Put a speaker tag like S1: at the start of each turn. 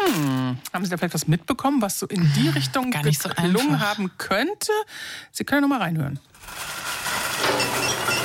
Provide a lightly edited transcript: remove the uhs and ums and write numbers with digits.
S1: Haben Sie da vielleicht was mitbekommen, was so in die Richtung
S2: gar nicht so
S1: geklungen
S2: einfach
S1: haben könnte? Sie können ja noch mal reinhören.